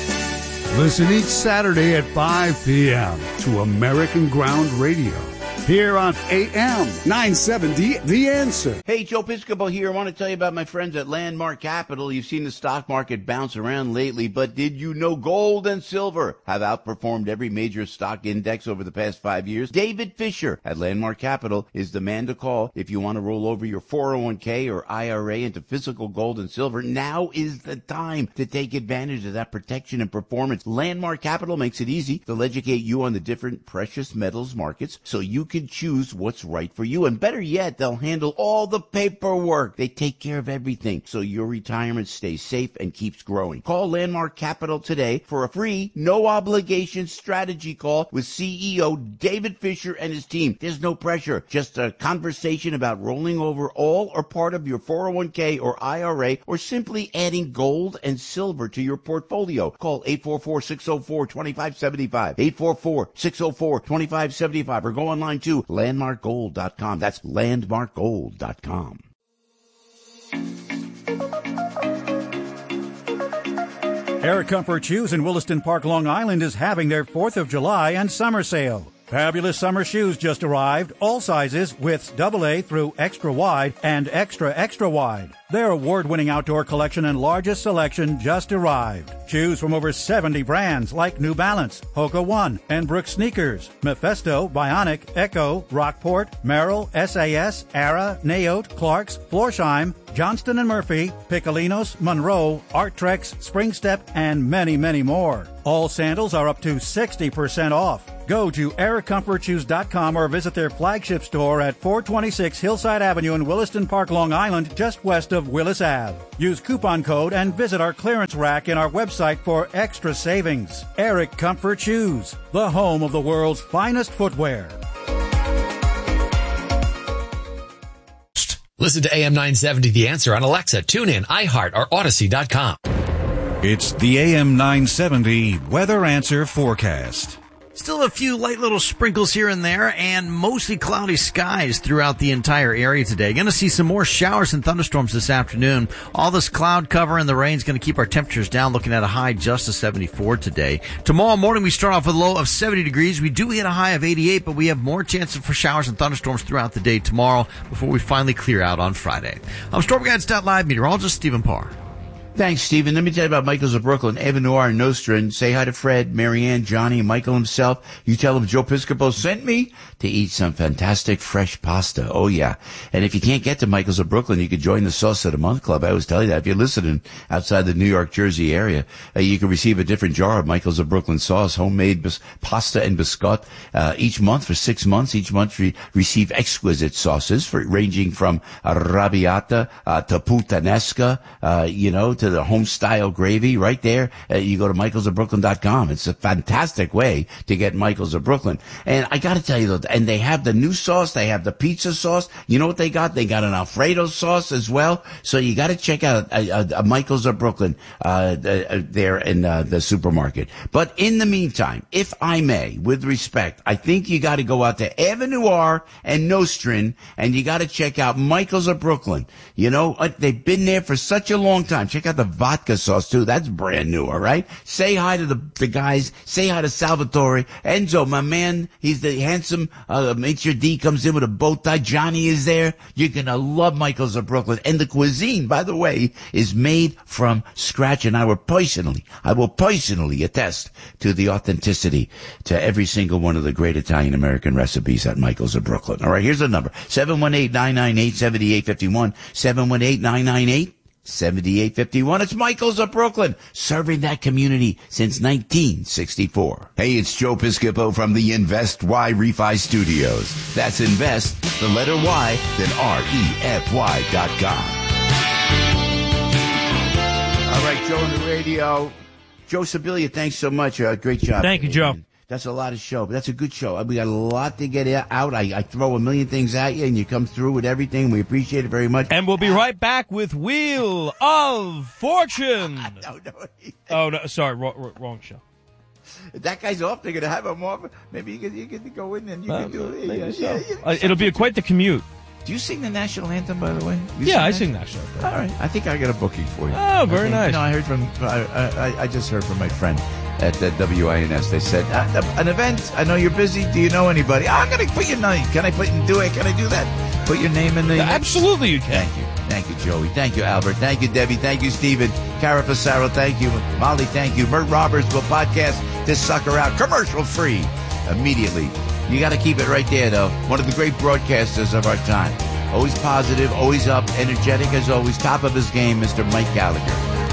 Listen each Saturday at 5 p.m. to American Ground Radio, here on AM 970, The Answer. Hey, Joe Piscopo here. I want to tell you about my friends at Landmark Capital. You've seen the stock market bounce around lately, but did you know gold and silver have outperformed every major stock index over the past 5 years? David Fisher at Landmark Capital is the man to call if you want to roll over your 401k or IRA into physical gold and silver. Now is the time to take advantage of that protection and performance. Landmark Capital makes it easy. They'll educate you on the different precious metals markets so you can can choose what's right for you. And better yet, they'll handle all the paperwork. They take care of everything so your retirement stays safe and keeps growing. Call Landmark Capital today for a free, no-obligation strategy call with CEO David Fisher and his team. There's no pressure, just a conversation about rolling over all or part of your 401k or IRA, or simply adding gold and silver to your portfolio. Call 844-604-2575, 844-604-2575, or go online to landmarkgold.com. That's landmarkgold.com. Air Comfort Shoes in Williston Park, Long Island is having their 4th of July and summer sale. Fabulous summer shoes just arrived, all sizes, widths AA through extra wide and extra wide. Their award-winning outdoor collection and largest selection just arrived. Shoes from over 70 brands like New Balance, Hoka One, and Brooks Sneakers, Mephisto, Bionic, Echo, Rockport, Merrill, SAS, Ara, Naote, Clarks, Florsheim, Johnston & Murphy, Piccolinos, Monroe, Arttrex, Springstep, and many, many more. All sandals are up to 60% off. Go to AirComfortShoes.com or visit their flagship store at 426 Hillside Avenue in Williston Park, Long Island, just west of Willis Ave. Use coupon code and visit our clearance rack in our website for extra savings. Eric Comfort Shoes, the home of the world's finest footwear. Listen to AM 970 The Answer on Alexa, TuneIn, iHeart, or Odyssey.com. It's the AM 970 Weather Answer Forecast. Still a few light little sprinkles here and there, and mostly cloudy skies throughout the entire area today. Going to see some more showers and thunderstorms this afternoon. All this cloud cover and the rain is going to keep our temperatures down, looking at a high just to 74 today. Tomorrow morning we start off with a low of 70 degrees. We do hit a high of 88, but we have more chances for showers and thunderstorms throughout the day tomorrow before we finally clear out on Friday. I'm StormGuides.live meteorologist Stephen Parr. Thanks, Stephen. Let me tell you about Michael's of Brooklyn, Eva Noir, and Nostrin. Say hi to Fred, Marianne, Johnny, and Michael himself. You tell him Joe Piscopo sent me to eat some fantastic fresh pasta. Oh, yeah. And if you can't get to Michael's of Brooklyn, you could join the Sauce of the Month Club. I always tell you that. If you're listening outside the New York, Jersey area, you can receive a different jar of Michael's of Brooklyn sauce, homemade pasta and biscotti, each month for 6 months. Each month receive exquisite sauces ranging from arrabbiata to puttanesca, to the home-style gravy right there. You go to michaelsofbrooklyn.com. It's a fantastic way to get Michael's of Brooklyn. And I got to tell you, and they have the new sauce. They have the pizza sauce. You know what they got? They got an Alfredo sauce as well. So you got to check out a Michael's of Brooklyn there in the supermarket. But in the meantime, if I may, with respect, I think you got to go out to Eva Noir and Nostrin, and you got to check out Michael's of Brooklyn. You know, they've been there for such a long time. Check out the vodka sauce too. That's brand new, all right? Say hi to the guys. Say hi to Salvatore. Enzo, my man, he's the handsome maitre d' comes in with a bow tie. Johnny is there. You're gonna love Michael's of Brooklyn. And the cuisine, by the way, is made from scratch, and I will personally attest to the authenticity to every single one of the great Italian American recipes at Michael's of Brooklyn. All right, here's the number. 718-998-7851. 718-998-7851. 7851. It's Michael's of Brooklyn, serving that community since 1964. Hey, it's Joe Piscopo from the Invest Y Refi Studios. That's invest, the letter Y, then REFY.com. All right, Joe on the radio. Joe Sibilia, thanks so much. Great job. Thank you, Joe. That's a lot of show, but that's a good show. We got a lot to get out. I throw a million things at you, and you come through with everything. We appreciate it very much. And we'll be right back with Wheel of Fortune. Oh, no, sorry, wrong show. That guy's off. They're going to have him off. Maybe you can go in and you can do it. So. It'll be quite the commute. Do you sing the national anthem, by the way? I sing national anthem. All right. I think I got a booking for you. Oh, very nice. I heard from. I just heard from my friend at the WINS. They said an event. I know you're busy. Do you know anybody? I'm going to put your name. Can I do that? Put your name in the. Absolutely, you can. Thank you, Joey. Thank you, Albert. Thank you, Debbie. Thank you, Stephen. Cara Fasaro. Thank you, Molly. Thank you. Mert Roberts will podcast this sucker out commercial free immediately. You got to keep it right there, though. One of the great broadcasters of our time. Always positive, always up, energetic as always. Top of his game, Mr. Mike Gallagher.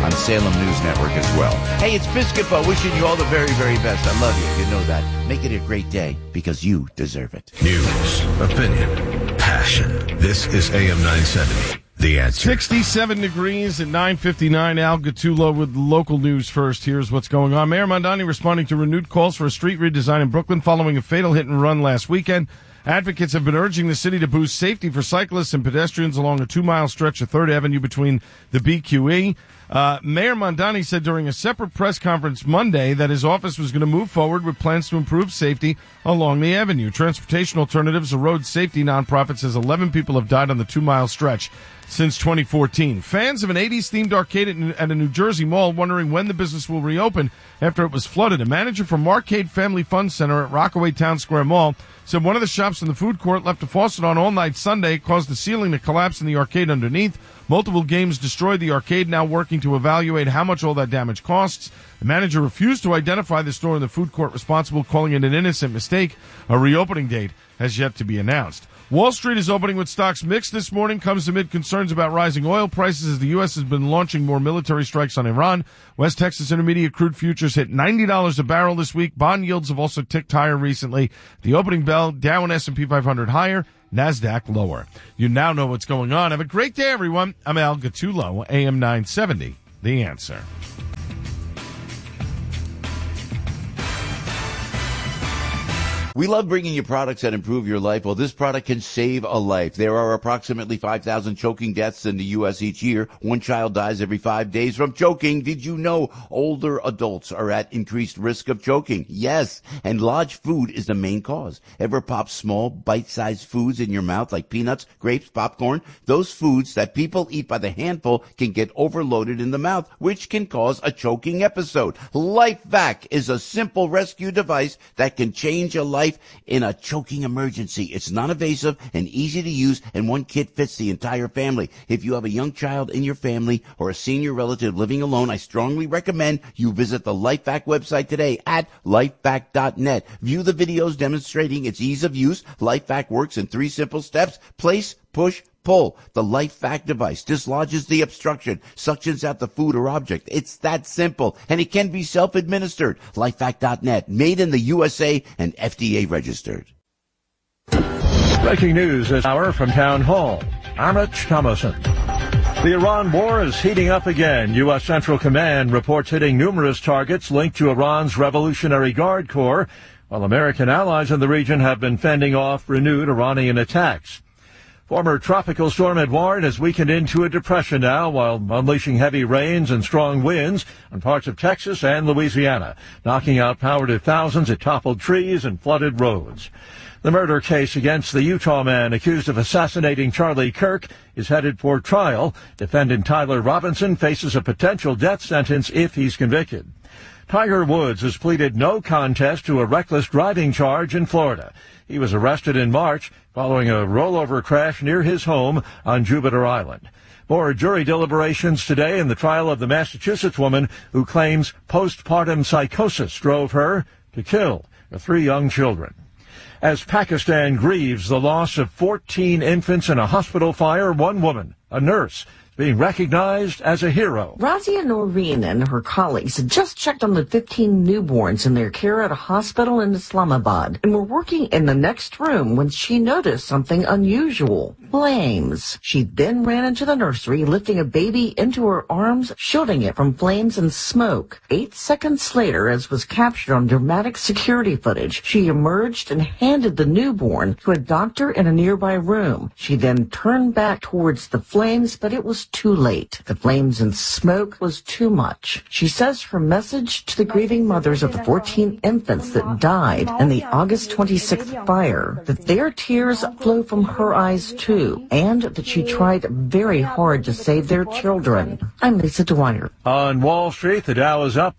on Salem News Network as well. Hey, it's Piscopo wishing you all the very, very best. I love you. You know that. Make it a great day because you deserve it. News, opinion, passion. This is AM 970. The Answer. 67 degrees at 9:59. Al Gattullo with local news first. Here's what's going on. Mayor Mondani responding to renewed calls for a street redesign in Brooklyn following a fatal hit and run last weekend. Advocates have been urging the city to boost safety for cyclists and pedestrians along a 2-mile stretch of 3rd Avenue between the BQE. Mayor Mondani said during a separate press conference Monday that his office was going to move forward with plans to improve safety along the avenue. Transportation Alternatives, a road safety nonprofit, says 11 people have died on the 2-mile stretch since 2014. Fans of an 80s-themed arcade at a New Jersey mall wondering when the business will reopen after it was flooded. A manager from Marcade Family Fun Center at Rockaway Town Square Mall said one of the shops in the food court left a faucet on all night Sunday, caused the ceiling to collapse in the arcade underneath. Multiple games destroyed. The arcade now working to evaluate how much all that damage costs. The manager refused to identify the store in the food court responsible, calling it an innocent mistake. A reopening date has yet to be announced. Wall Street is opening with stocks mixed this morning, comes amid concerns about rising oil prices as the U.S. has been launching more military strikes on Iran. West Texas Intermediate crude futures hit $90 a barrel this week. Bond yields have also ticked higher recently. The opening bell, Dow and S&P 500 higher, NASDAQ lower. You now know what's going on. Have a great day, everyone. I'm Al Gattullo, AM 970, The Answer. We love bringing you products that improve your life. Well, this product can save a life. There are approximately 5,000 choking deaths in the U.S. each year. One child dies every 5 days from choking. Did you know older adults are at increased risk of choking? Yes, and large food is the main cause. Ever pop small, bite-sized foods in your mouth like peanuts, grapes, popcorn? Those foods that people eat by the handful can get overloaded in the mouth, which can cause a choking episode. LifeVac is a simple rescue device that can change a life in a choking emergency. It's non-invasive and easy to use, and one kit fits the entire family. If you have a young child in your family or a senior relative living alone, I strongly recommend you visit the LifeVac website today at lifevac.net. View the videos demonstrating its ease of use. LifeVac works in 3 simple steps: place, push, pull. The LifeVac device dislodges the obstruction, suctions out the food or object. It's that simple, and it can be self-administered. LifeVac.net, made in the USA and FDA registered. Breaking news this hour from Town Hall. I'm Rich Thomason. The Iran war is heating up again. U.S. Central Command reports hitting numerous targets linked to Iran's Revolutionary Guard Corps, while American allies in the region have been fending off renewed Iranian attacks. Former tropical storm Edouard has weakened into a depression now while unleashing heavy rains and strong winds on parts of Texas and Louisiana, knocking out power to thousands. It toppled trees and flooded roads. The murder case against the Utah man accused of assassinating Charlie Kirk is headed for trial. Defendant Tyler Robinson faces a potential death sentence if he's convicted. Tiger Woods has pleaded no contest to a reckless driving charge in Florida. He was arrested in March following a rollover crash near his home on Jupiter Island. More jury deliberations today in the trial of the Massachusetts woman who claims postpartum psychosis drove her to kill her 3 young children. As Pakistan grieves the loss of 14 infants in a hospital fire, one woman, a nurse, being recognized as a hero. Razia Noreen and her colleagues had just checked on the 15 newborns in their care at a hospital in Islamabad and were working in the next room when she noticed something unusual. Flames. She then ran into the nursery, lifting a baby into her arms, shielding it from flames and smoke. 8 seconds later, as was captured on dramatic security footage, she emerged and handed the newborn to a doctor in a nearby room. She then turned back towards the flames, but it was too late. The flames and smoke was too much. She says her message to the grieving mothers of the 14 infants that died in the August 26th fire, that their tears flow from her eyes too, and that she tried very hard to save their children. I'm Lisa Dwyer. On Wall Street, the Dow is up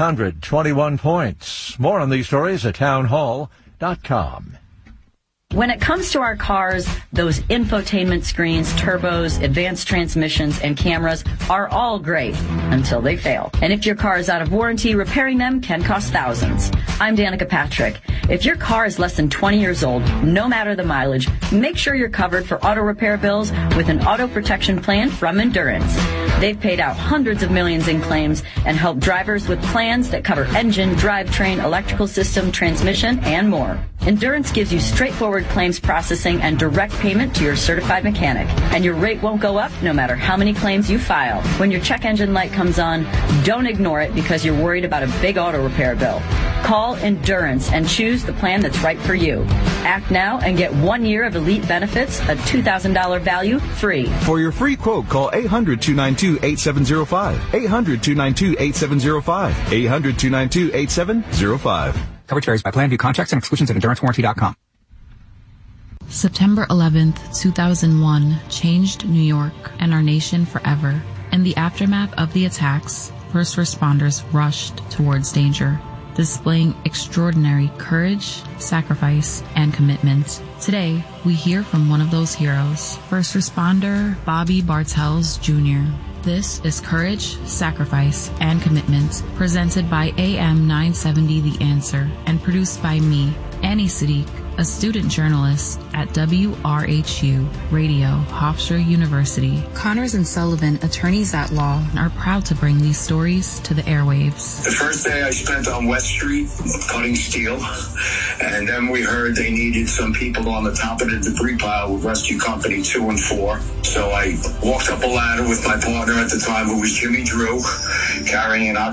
321 points. More on these stories at townhall.com. When it comes to our cars, those infotainment screens, turbos, advanced transmissions, and cameras are all great until they fail. And if your car is out of warranty, repairing them can cost thousands. I'm Danica Patrick. If your car is less than 20 years old, no matter the mileage, make sure you're covered for auto repair bills with an auto protection plan from Endurance. They've paid out hundreds of millions in claims and helped drivers with plans that cover engine, drivetrain, electrical system, transmission, and more. Endurance gives you straightforward claims processing and direct payment to your certified mechanic. And your rate won't go up no matter how many claims you file. When your check engine light comes on, don't ignore it because you're worried about a big auto repair bill. Call Endurance and choose the plan that's right for you. Act now and get 1 year of elite benefits, a $2,000 value, free. For your free quote, call 800-292-8705. 800-292-8705. 800-292-8705. Coverage varies by plan. View contracts and exclusions at EnduranceWarranty.com. September 11th, 2001 changed New York and our nation forever. In the aftermath of the attacks, first responders rushed towards danger, displaying extraordinary courage, sacrifice, and commitment. Today, we hear from one of those heroes, first responder Bobby Bartels Jr. This is Courage, Sacrifice, and Commitment, presented by AM 970 The Answer, and produced by me, Annie Siddiq, a student journalist at WRHU Radio, Hofstra University. Connors and Sullivan, attorneys at law, are proud to bring these stories to the airwaves. The first day I spent on West Street cutting steel, and then we heard they needed some people on the top of the debris pile with Rescue Company 2 and 4. So I walked up a ladder with my partner at the time, who was Jimmy Drew, carrying an